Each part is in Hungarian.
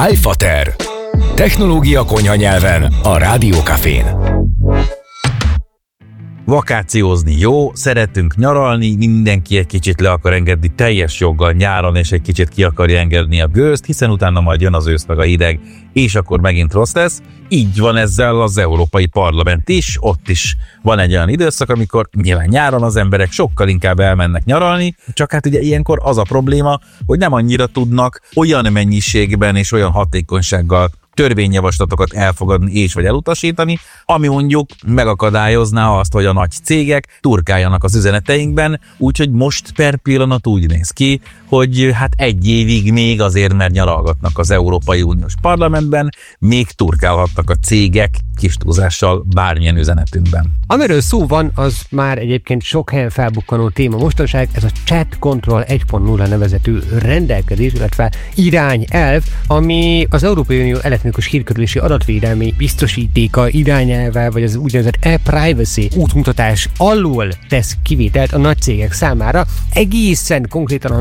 iFater. Technológia konyha nyelven a Rádiókafén. Vakációzni jó, szeretünk nyaralni, mindenki egy kicsit le akar engedni teljes joggal nyáron, és egy kicsit ki akarja engedni a gőzt, hiszen utána majd jön az ősz meg a hideg, és akkor megint rossz lesz. Így van ezzel az Európai Parlament is, ott is van egy olyan időszak, amikor nyilván nyáron az emberek sokkal inkább elmennek nyaralni, csak hát ugye ilyenkor az a probléma, hogy nem annyira tudnak olyan mennyiségben és olyan hatékonysággal törvényjavaslatokat elfogadni és vagy elutasítani, ami mondjuk megakadályozná azt, hogy a nagy cégek turkáljanak az üzeneteinkben, úgyhogy most per pillanat úgy néz ki, hogy hát egy évig még azért, mert nyaralgatnak az Európai Uniós Parlamentben, még turkálhatnak a cégek kis túlzással bármilyen üzenetünkben. Amiről szó van, az már egyébként sok helyen felbukkanó téma mostanság, ez a Chat Control 1.0 nevezetű rendelkezés, illetve irányelv, ami az Európai Unió elektronikus hírközlési adatvédelmi biztosítéka irányelve, vagy az úgynevezett e-privacy útmutatás alól tesz kivételt a nagy cégek számára. Egészen konkrétan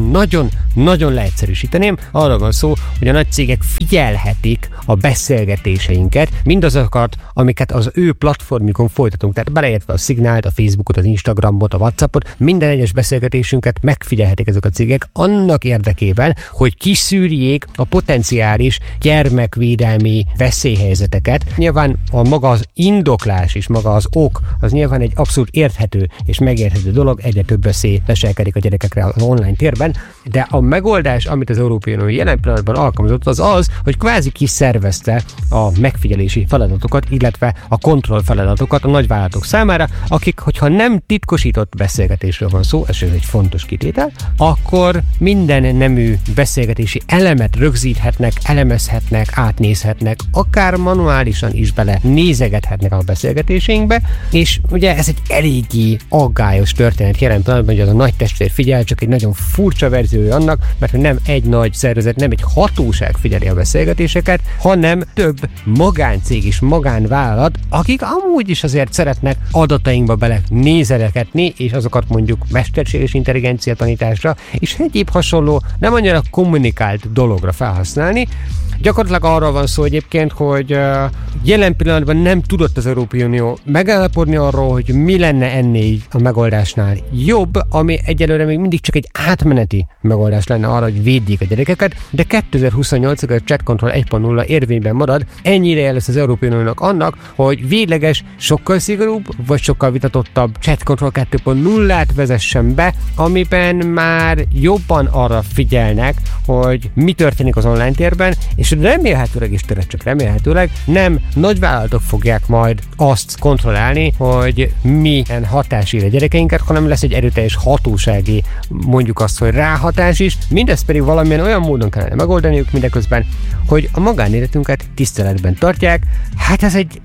nagyon leegyszerűsíteném. Arra van szó, hogy a nagy cégek figyelhetik a beszélgetéseinket, mindazokat, amiket az ő platformjukon folytatunk, tehát beleértve a Signált, a Facebookot, az Instagramot, a WhatsAppot, minden egyes beszélgetésünket megfigyelhetik ezek a cégek annak érdekében, hogy kiszűrjék a potenciális gyermekvédelmi veszélyhelyzeteket. Nyilván maga az indoklás és maga az ok, az nyilván egy abszolút érthető és megérthető dolog, egyre több veszély leselkedik a gyerekekre az online térben, de a megoldás, amit az Európai Unió jelen pillanatban alkalmazott, az az, hogy kvázi kiszervezte a megfigyelési feladatokat, illetve a kontroll feladatokat a nagyvállalatok számára, akik, hogyha nem titkosított beszélgetésről van szó, ez egy fontos kitétel, akkor minden nemű beszélgetési elemet rögzíthetnek, elemezhetnek, átnézhetnek, akár manuálisan is bele nézegethetnek a beszélgetéseinkbe, és ugye ez egy eléggé aggályos történet jelen pillanatban, hogy az a nagy testvér figyel, csak egy nagyon furcsa verziója annak, mert nem egy nagy szervezet, nem egy hatóság figyeli a beszélgetéseket, hanem több magáncég és magánvállalat, akik amúgy is azért szeretnek adatainkba bele nézeleketni, és azokat mondjuk mesterséges intelligencia tanításra, és egyéb hasonló, nem annyira kommunikált dologra felhasználni. Gyakorlatilag arról van szó egyébként, hogy jelen pillanatban nem tudott az Európai Unió megállapodni arról, hogy mi lenne ennél a megoldásnál jobb, ami egyelőre még mindig csak egy átmeneti megoldás lenne arra, hogy védjék a gyerekeket, de 2028-ig a Chat Control 1.0 érvényben marad. Ennyire el lesz az Európai Uniónak annak, hogy végleges, sokkal szigorúbb, vagy sokkal vitatottabb Chat Control 2.0-át vezessen be, amiben már jobban arra figyelnek, hogy mi történik az online térben, és remélhetőleg, és tényleg csak remélhetőleg nem nagyvállalatok fogják majd azt kontrollálni, hogy milyen hatás ér a gyerekeinket, hanem lesz egy erőteljes hatósági, mondjuk azt, hogy ráhatás is, mindezt pedig valamilyen olyan módon kellene megoldaniuk mindeközben, hogy a magánéletünket tiszteletben tartják. Hát ez egy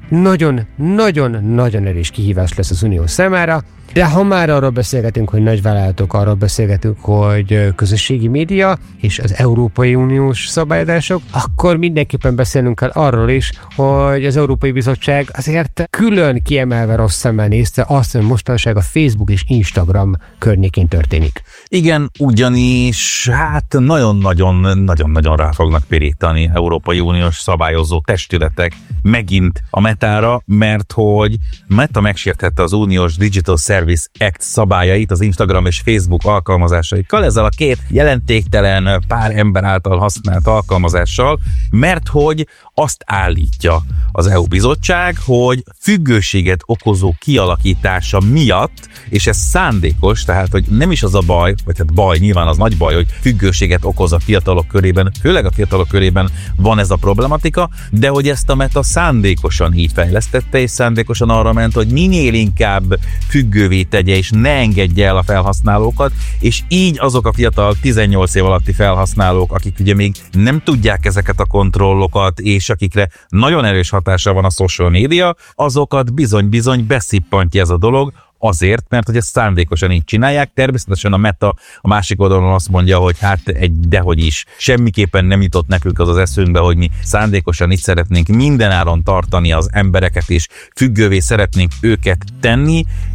nagyon erős kihívás lesz az Unió számára, de ha már arról beszélgetünk, hogy nagyvállalatok, arról beszélgetünk, hogy közösségi média és az Európai Uniós szabályozások, akkor mindenképpen beszélnünk kell arról is, hogy az Európai Bizottság azért külön kiemelve rossz szemmel nézte azt, hogy mostanság a Facebook és Instagram környékén történik. Igen, ugyanis hát nagyon-nagyon rá fognak pirítani Európai Uniós szabályozó testületek megint a Metára, mert hogy Meta megsérthette az uniós Digital Service Act szabályait az Instagram és Facebook alkalmazásaikkal, ezzel a két jelentéktelen pár ember által használt alkalmazással, mert hogy azt állítja az EU bizottság, hogy függőséget okozó kialakítása miatt, és ez szándékos, tehát hogy nem is az a baj, vagy hát baj, nyilván az nagy baj, hogy függőséget okoz a fiatalok körében, főleg a fiatalok körében van ez a problematika, de hogy ezt a Meta szándékosan így fejlesztette, és szándékosan arra ment, hogy minél inkább függővé tegye, és ne engedje el a felhasználókat, és így azok a fiatal 18 év alatti felhasználók, akik ugye még nem tudják ezeket a kontrollokat, és akikre nagyon erős hatása van a social media, azokat bizony beszippantja ez a dolog, azért, mert hogy ezt szándékosan így csinálják. Természetesen a Meta a másik oldalon azt mondja, hogy hát dehogy is, semmiképpen nem jutott nekünk az eszünkbe, hogy mi szándékosan itt szeretnénk mindenáron tartani az embereket, és függővé szeretnénk őket tenni,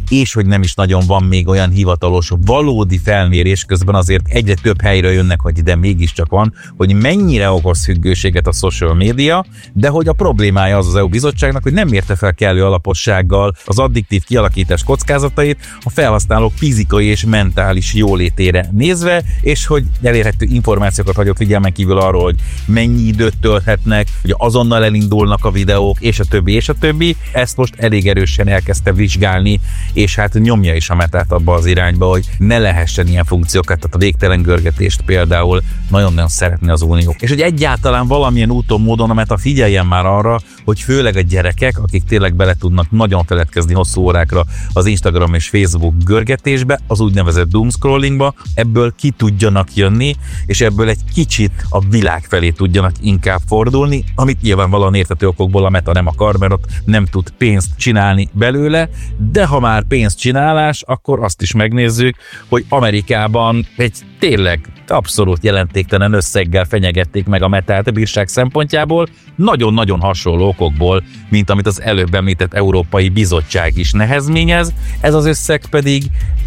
és hogy nem is nagyon van még olyan hivatalos, valódi felmérés, közben azért egyre több helyről jönnek, hogy ide mégiscsak van, hogy mennyire okoz függőséget a social media, de hogy a problémája az EU bizottságnak, hogy nem mérte fel kellő alapossággal az addiktív kialakítás kockázatait a felhasználók fizikai és mentális jólétére nézve, és hogy elérhető információkat hagyott figyelmen kívül arról, hogy mennyi időt tölthetnek, hogy azonnal elindulnak a videók, és a többi, és a többi. Ezt most elég erősen elkezdte vizsgálni, és hát nyomja is a Metát abba az irányba, hogy ne lehessen ilyen funkciókat, tehát a végtelen görgetést például nagyon-nagyon szeretné az Unió. És hogy egyáltalán valamilyen úton, módon a Meta figyeljen már arra, hogy főleg a gyerekek, akik tényleg bele tudnak nagyon feledkezni hosszú órákra az Instagram és Facebook görgetésbe, az úgynevezett doomscrollingba, ebből ki tudjanak jönni, és ebből egy kicsit a világ felé tudjanak inkább fordulni, amit nyilvánvalóan érthető okokból a Meta nem akar, mert ott nem tud pénzt csinálni belőle, de ha már pénzcsinálás, akkor azt is megnézzük, hogy Amerikában egy tényleg abszolút jelentéktelen összeggel fenyegették meg a Metát a bírság szempontjából, nagyon-nagyon hasonló okokból, mint amit az előbb említett Európai Bizottság is nehezményez, ez az összeg pedig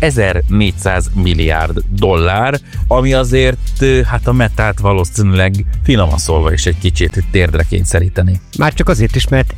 1400 milliárd dollár, ami azért hát a Metát valószínűleg finoman szólva is egy kicsit térdre kényszeríteni. Már csak azért is, mert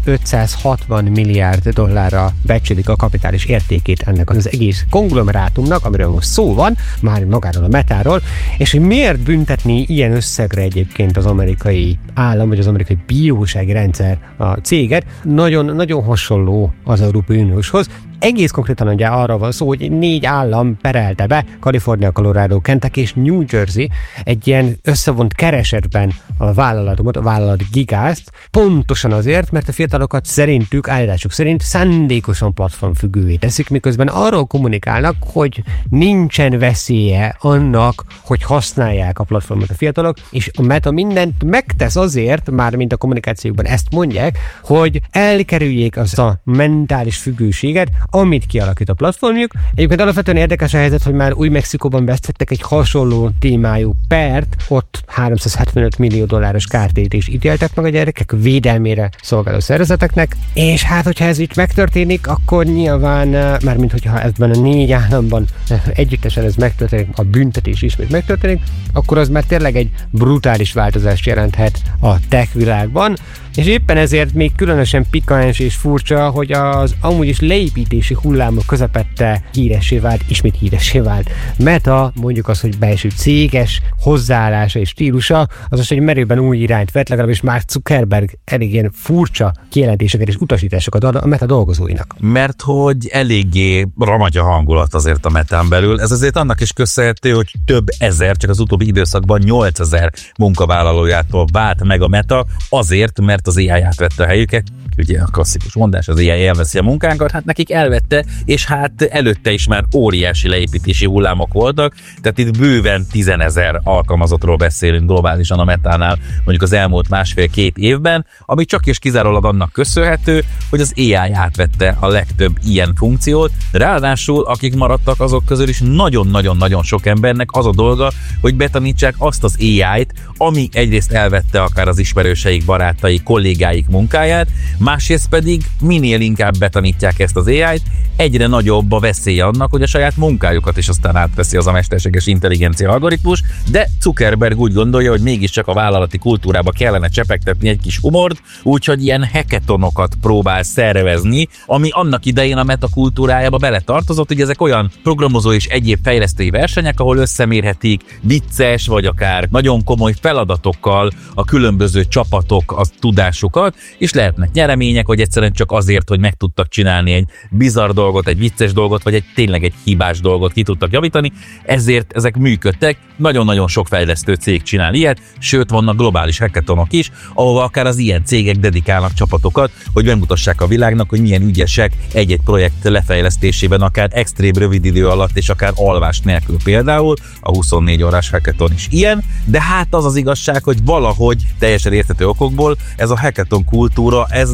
1560 milliárd dollárra becsülik a kapitális értékét ennek az egész konglomerátumnak, amiről most szó van, már magáról a Metáról, és hogy miért büntetni ilyen összegre egyébként az amerikai állam, vagy az amerikai bírósági rendszer a céget, nagyon hasonló az Európai Unióshoz. Egész konkrétan ugye arra van szó, hogy 4 állam perelte be, Kalifornia, Colorado, Kentucky és New Jersey egy ilyen összevont keresetben a vállalatot, a vállalat Gigázt, pontosan azért, mert a fiatalokat szerintük, állításuk szerint szándékosan platformfüggővé teszik, miközben arról kommunikálnak, hogy nincsen veszélye annak, hogy használják a platformot a fiatalok, és a Meta mindent megtesz azért, már mint a kommunikációkban ezt mondják, hogy elkerüljék az a mentális függőséget, amit kialakít a platformjuk. Egyébként alapvetően érdekes a helyzet, hogy már Új-Mexikóban vesztettek egy hasonló témájú pert, ott 375 millió dolláros kártérítést ítéltek meg a gyerekek védelmére szolgáló szervezeteknek, és hát, hogyha ez így megtörténik, akkor nyilván, mármint hogyha ebben a 4 államban együttesen ez megtörténik, a büntetés ismét megtörténik, akkor az már tényleg egy brutális változást jelenthet a tech világban, és éppen ezért még különösen pikáns és furcsa, hogy az amúgy is leépítési hullámok közepette ismét híressé vált. Meta, mondjuk az, hogy belső céges hozzáállása és stílusa, az egy merőben új irányt vett, legalábbis Mark Zuckerberg elég ilyen furcsa kijelentéseket és utasításokat ad a Meta dolgozóinak. Mert hogy eléggé ramagy a hangulat azért a Metán belül. Ez azért annak is köszönhető, hogy több ezer, csak az utóbbi időszakban 8000 munkavállalójától vált meg a Meta, azért, mert az AI átvette a helyüket. Ugye a klasszikus mondás, az AI elveszi a munkánkat, hát nekik elvette, és hát előtte is már óriási leépítési hullámok voltak, tehát itt bőven 10 000 alkalmazottról beszélünk globálisan a Metánál mondjuk az elmúlt 1,5-2 évben, ami csak és kizárólag annak köszönhető, hogy az AI átvette a legtöbb ilyen funkciót, ráadásul akik maradtak azok közül is nagyon-nagyon-nagyon sok embernek az a dolga, hogy betanítsák azt az AI-t, ami egyrészt elvette akár az ismerőseik, barátaik, kollégáik munkáját, másrészt pedig minél inkább betanítják ezt az AI-t, egyre nagyobb a veszélye annak, hogy a saját munkájukat is aztán átveszi az a mesterséges intelligencia algoritmus, de Zuckerberg úgy gondolja, hogy mégiscsak a vállalati kultúrába kellene csepegtetni egy kis humort, úgyhogy ilyen hackathonokat próbál szervezni, ami annak idején a Meta kultúrájába beletartozott, hogy ezek olyan programozó és egyéb fejlesztői versenyek, ahol összemérhetik vicces vagy akár nagyon komoly feladatokkal a különböző csapatok a tudásukat, és lehetnek nyeremények, vagy egyszerűen csak azért, hogy meg tudtak csinálni egy bizarr dolgot, egy vicces dolgot, vagy tényleg egy hibás dolgot ki tudtak javítani, ezért ezek működtek, nagyon-nagyon sok fejlesztő cég csinál ilyet, sőt vannak globális hackathonok is, ahova akár az ilyen cégek dedikálnak csapatokat, hogy megmutassák a világnak, hogy milyen ügyesek egy-egy projekt lefejlesztésében, akár extrém rövid idő alatt, és akár alvás nélkül például, a 24 órás hackathon is ilyen, de hát az az igazság, hogy valahogy teljesen érthető okokból ez a hackathon kultúra, ez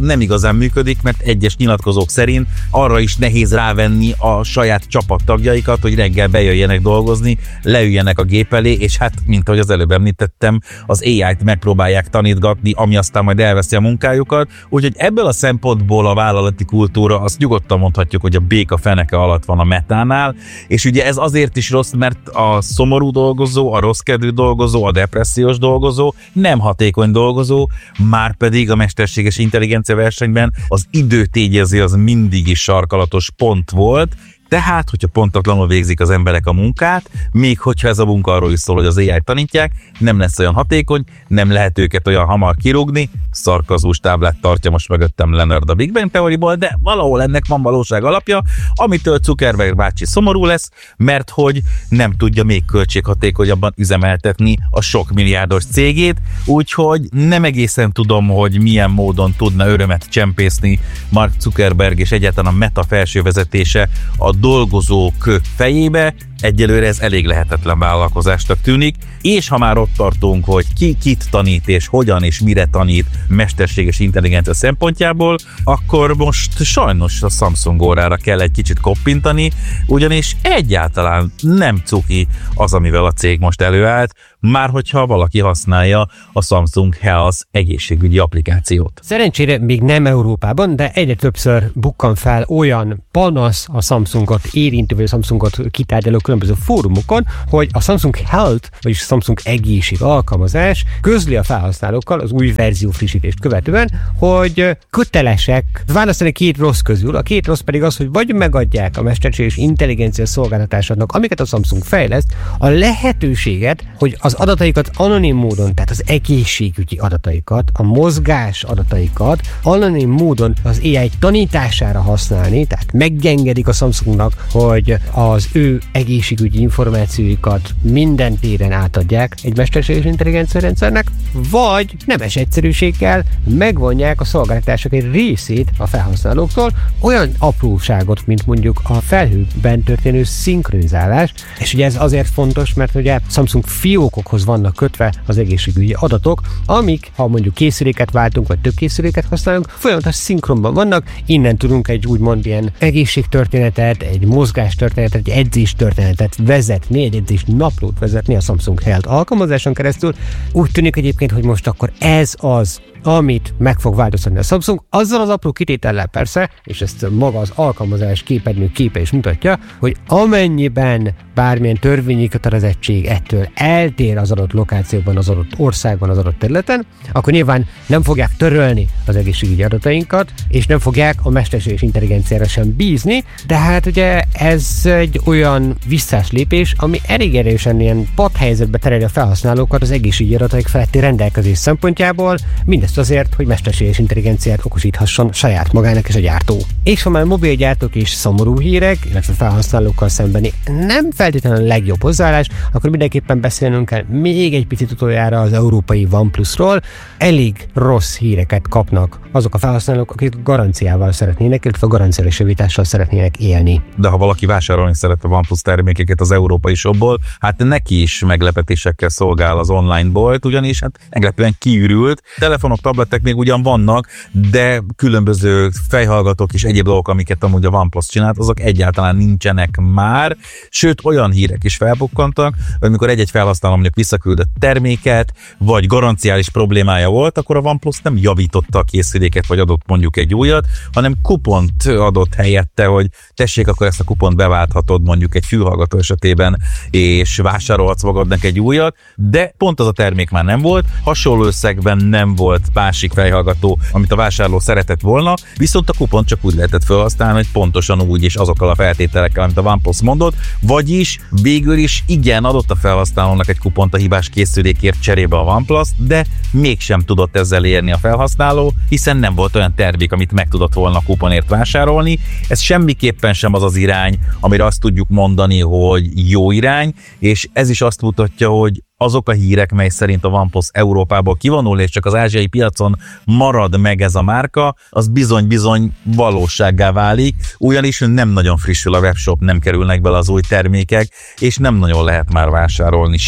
nem igazán működik, mert egyes nyilatkozók szerint arra is nehéz rávenni a saját csapattagjaikat, hogy reggel bejöjjenek dolgozni, leüljenek a gép elé, és hát, mint ahogy az előbb említettem, az AI-t megpróbálják tanítgatni, ami aztán majd elveszi a munkájukat. Úgyhogy ebből a szempontból a vállalati kultúra, azt nyugodtan mondhatjuk, hogy a béka feneke alatt van a Metánál, és ugye ez azért is rossz, mert a szomorú dolgozó, a rosszkedvű dolgozó, a depressziós dolgozó, nem hatékony dolgozó, már pedig a mesterséges intelligencia versenyben az időtényező az mindig is sarkalatos pont volt. Tehát, hogyha pontatlanul végzik az emberek a munkát, még hogyha ez a munka arról is szól, hogy az AI-t tanítják, nem lesz olyan hatékony, nem lehet őket olyan hamar kirúgni. Szarkazmus táblát tartja most mögöttem Leonard a Big Bang Theoryból, de valahol ennek van valóság alapja, amitől Zuckerberg bácsi szomorú lesz, mert hogy nem tudja még költséghatékonyabban üzemeltetni a sok milliárdos cégét, úgyhogy nem egészen tudom, hogy milyen módon tudna örömet csempészni Mark Zuckerberg és egyáltalán a Meta felső vezetése a dolgozók fejébe. Egyelőre ez elég lehetetlen vállalkozásnak tűnik, és ha már ott tartunk, hogy ki kit tanít, és hogyan és mire tanít mesterséges intelligencia szempontjából, akkor most sajnos a Samsung órára kell egy kicsit koppintani, ugyanis egyáltalán nem cuki az, amivel a cég most előállt, már hogyha valaki használja a Samsung Health egészségügyi applikációt. Szerencsére még nem Európában, de egyre többször bukkan fel olyan panasz a Samsungot érintő, vagy a Samsungot kitárgyaló különböző fórumokon, hogy a Samsung Health, vagyis a Samsung egészség alkalmazás közli a felhasználókkal az új verzió frissítést követően, hogy kötelesek választani két rossz közül. A két rossz pedig az, hogy vagy megadják a mesterséges intelligencia szolgáltatásoknak, amiket a Samsung fejleszt, a lehetőséget, hogy az adataikat anonim módon, tehát az egészségügyi adataikat, a mozgás adataikat anonim módon az AI tanítására használni, tehát megengedik a Samsungnak, hogy az ő egészségügyi információikat minden téren átadják egy mesterséges intelligencia rendszernek, vagy nemes egyszerűséggel megvonják a szolgáltatások egy részét a felhasználóktól, olyan apróságot, mint mondjuk a felhőben történő szinkronizálás, és ugye ez azért fontos, mert ugye Samsung fiókokhoz vannak kötve az egészségügyi adatok, amik, ha mondjuk készüléket váltunk, vagy több készüléket használunk, folyamatos szinkronban vannak, innen tudunk egy úgymond ilyen egészségtörténetet, egy mozgástörténetet, egy edzéstörténetet vezetni, egy edzés naplót vezetni a Samsung Health alkalmazáson keresztül. Úgy tűnik egyébként, hogy most akkor ez az, amit meg fog változtatni a Samsung, azzal az apró kitétellel persze, és ezt maga az alkalmazás képernyő képe is mutatja, hogy amennyiben bármilyen törvényi kötelezettség ettől eltér az adott lokációban, az adott országban, az adott területen, akkor nyilván nem fogják törölni az egészségügyi adatainkat, és nem fogják a mesterséges intelligenciára sem bízni, de hát ugye ez egy olyan visszaslépés, ami elég erősen ilyen padhelyzetbe tereli a felhasználókat az egészségügyi adataik feletti rendelkezés szempontjából, mindezt azért, hogy mesterséges intelligenciát okosíthasson saját magának és a gyártó. És ha már mobilgyártók és szomorú hírek, illetve felhasználókkal szembeni nem feltétlenül a legjobb hozzáállás, akkor mindenképpen beszélnünk kell még egy picit utoljára az európai OnePlusról. Elég rossz híreket kapnak azok a felhasználók, akik garanciával szeretnének, illetve garanciális javítással szeretnének élni. De ha valaki vásárolni szeret a OnePlus termékeket az európai shopból, hát neki is meglepetésekkel szolgál az online bolt, ugyanis hát meglepően kiürült. Telefonok, tabletek még ugyan vannak, de különböző fejhallgatók és egyéb dolgok, amiket amúgy a OnePlus csinált, azok egyáltalán nincsenek már. Sőt, olyan hírek is felbukkantak, hogy amikor egy-egy felhasználó mondjuk visszaküldött terméket, vagy garanciális problémája volt, akkor a OnePlus nem javította a készüléket, vagy adott mondjuk egy újat, hanem kupont adott helyette, hogy tessék, akkor ezt a kupont beválthatod mondjuk egy fülhallgató esetében, és vásárolhatsz magadnak egy újat, de pont az a termék már nem volt, hasonló összegben nem volt másik fejhallgató, amit a vásárló szeretett volna, viszont a kupont csak úgy lehetett felhasználni, hogy pontosan úgy és azokkal a feltételekkel, amit a OnePlus mondott, vagyis végül is igen, adott a felhasználónak egy kupont a hibás készülékért cserébe a OnePlus, de mégsem tudott ezzel érni a felhasználó, hiszen nem volt olyan termék, amit meg tudott volna a kuponért vásárolni. Ez semmiképpen sem az az irány, amire azt tudjuk mondani, hogy jó irány, és ez is azt mutatja, hogy azok a hírek, mely szerint a OnePlus Európából kivonul, és csak az ázsiai piacon marad meg ez a márka, az bizony-bizony valósággá válik, ugyanis nem nagyon frissül a webshop, nem kerülnek bele az új termékek, és nem nagyon lehet már vásárolni sem.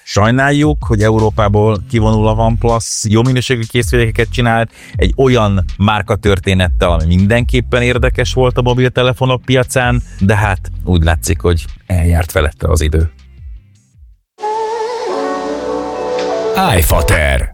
Sajnáljuk, hogy Európából kivonul a OnePlus, jó minőségű készülékeket csinált, egy olyan márkatörténettel, ami mindenképpen érdekes volt a mobiltelefonok piacán, de hát úgy látszik, hogy eljárt felette az idő. iFater.